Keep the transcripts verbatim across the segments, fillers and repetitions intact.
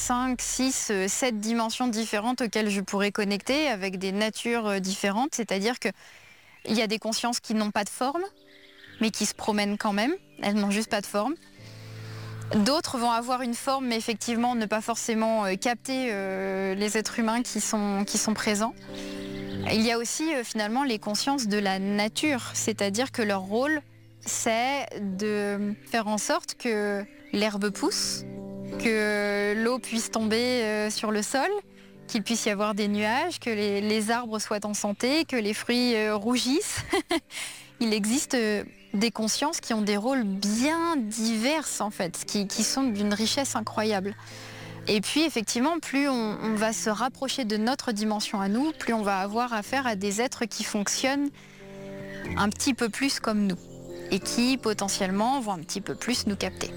cinq, six, sept dimensions différentes auxquelles je pourrais connecter avec des natures différentes. C'est-à-dire qu'il y a des consciences qui n'ont pas de forme, mais qui se promènent quand même. Elles n'ont juste pas de forme. D'autres vont avoir une forme, mais effectivement ne pas forcément euh, capter euh, les êtres humains qui sont, qui sont présents. Il y a aussi euh, finalement les consciences de la nature, c'est-à-dire que leur rôle, c'est de faire en sorte que l'herbe pousse, que l'eau puisse tomber euh, sur le sol, qu'il puisse y avoir des nuages, que les, les arbres soient en santé, que les fruits euh, rougissent. Il existe euh, des consciences qui ont des rôles bien divers en fait, qui, qui sont d'une richesse incroyable. Et puis effectivement, plus on, on va se rapprocher de notre dimension à nous, plus on va avoir affaire à des êtres qui fonctionnent un petit peu plus comme nous et qui potentiellement vont un petit peu plus nous capter.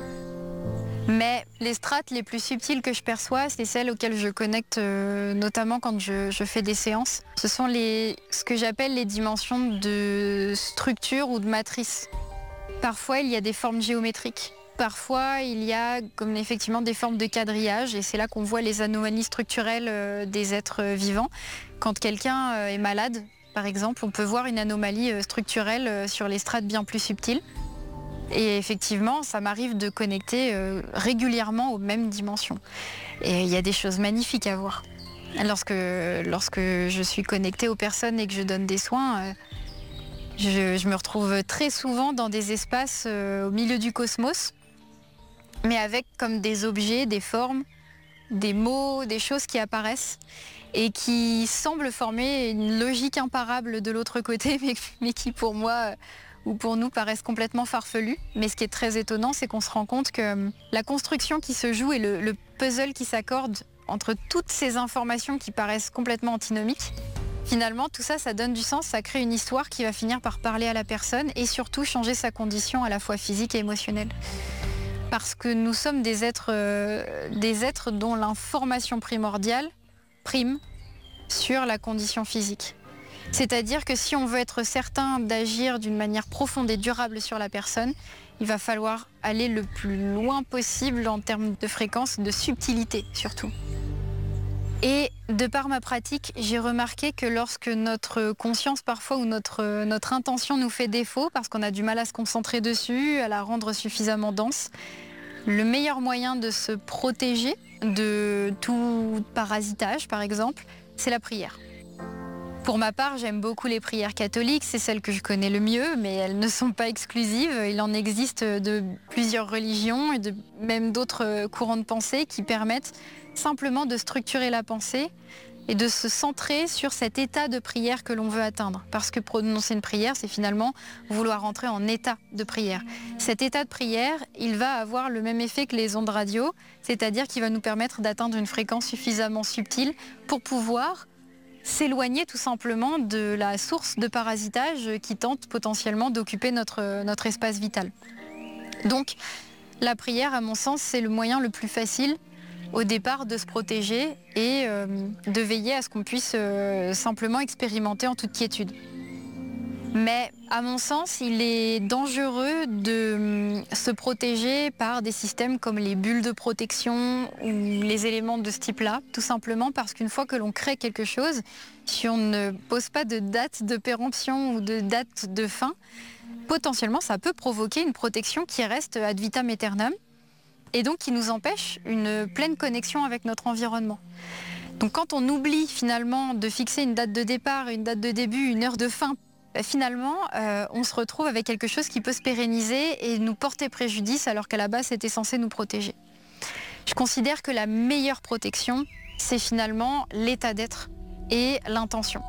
Mais les strates les plus subtiles que je perçois, c'est celles auxquelles je connecte euh, notamment quand je, je fais des séances. Ce sont les, ce que j'appelle les dimensions de structure ou de matrice. Parfois, il y a des formes géométriques. Parfois, il y a comme effectivement des formes de quadrillage et c'est là qu'on voit les anomalies structurelles euh, des êtres vivants. Quand quelqu'un euh, est malade, par exemple, on peut voir une anomalie euh, structurelle euh, sur les strates bien plus subtiles. Et effectivement, ça m'arrive de connecter euh, régulièrement aux mêmes dimensions. Et il y a des choses magnifiques à voir. Lorsque, lorsque je suis connectée aux personnes et que je donne des soins, euh, je, je me retrouve très souvent dans des espaces euh, au milieu du cosmos, mais avec comme des objets, des formes, des mots, des choses qui apparaissent et qui semblent former une logique imparable de l'autre côté, mais, mais qui pour moi... ou pour nous paraissent complètement farfelus. Mais ce qui est très étonnant, c'est qu'on se rend compte que la construction qui se joue et le, le puzzle qui s'accorde entre toutes ces informations qui paraissent complètement antinomiques, finalement, tout ça, ça donne du sens, ça crée une histoire qui va finir par parler à la personne et surtout changer sa condition à la fois physique et émotionnelle. Parce que nous sommes des êtres, euh, des êtres dont l'information primordiale prime sur la condition physique. C'est-à-dire que si on veut être certain d'agir d'une manière profonde et durable sur la personne, il va falloir aller le plus loin possible en termes de fréquence, de subtilité surtout. Et de par ma pratique, j'ai remarqué que lorsque notre conscience parfois ou notre, notre intention nous fait défaut, parce qu'on a du mal à se concentrer dessus, à la rendre suffisamment dense, le meilleur moyen de se protéger de tout parasitage, par exemple, c'est la prière. Pour ma part, j'aime beaucoup les prières catholiques, c'est celles que je connais le mieux, mais elles ne sont pas exclusives. Il en existe de plusieurs religions et de, même d'autres courants de pensée qui permettent simplement de structurer la pensée et de se centrer sur cet état de prière que l'on veut atteindre. Parce que prononcer une prière, c'est finalement vouloir entrer en état de prière. Cet état de prière, il va avoir le même effet que les ondes radio, c'est-à-dire qu'il va nous permettre d'atteindre une fréquence suffisamment subtile pour pouvoir s'éloigner tout simplement de la source de parasitage qui tente potentiellement d'occuper notre, notre espace vital. Donc, la prière, à mon sens, c'est le moyen le plus facile au départ de se protéger et euh, de veiller à ce qu'on puisse euh, simplement expérimenter en toute quiétude. Mais à mon sens, il est dangereux de se protéger par des systèmes comme les bulles de protection ou les éléments de ce type-là, tout simplement parce qu'une fois que l'on crée quelque chose, si on ne pose pas de date de péremption ou de date de fin, potentiellement ça peut provoquer une protection qui reste ad vitam aeternam et donc qui nous empêche une pleine connexion avec notre environnement. Donc quand on oublie finalement de fixer une date de départ, une date de début, une heure de fin, finalement, euh, on se retrouve avec quelque chose qui peut se pérenniser et nous porter préjudice alors qu'à la base, c'était censé nous protéger. Je considère que la meilleure protection, c'est finalement l'état d'être et l'intention.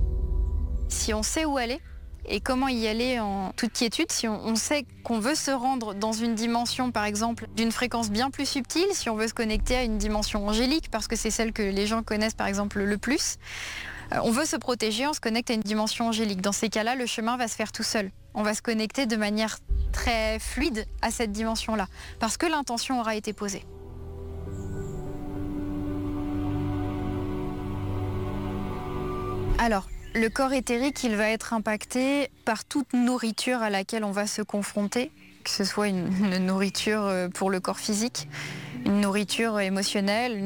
Si on sait où aller et comment y aller en toute quiétude, si on, on sait qu'on veut se rendre dans une dimension, par exemple, d'une fréquence bien plus subtile, si on veut se connecter à une dimension angélique, parce que c'est celle que les gens connaissent, par exemple, le plus, on veut se protéger, on se connecte à une dimension angélique. Dans ces cas-là, le chemin va se faire tout seul. On va se connecter de manière très fluide à cette dimension-là, parce que l'intention aura été posée. Alors, le corps éthérique, il va être impacté par toute nourriture à laquelle on va se confronter, que ce soit une, une nourriture pour le corps physique, une nourriture émotionnelle,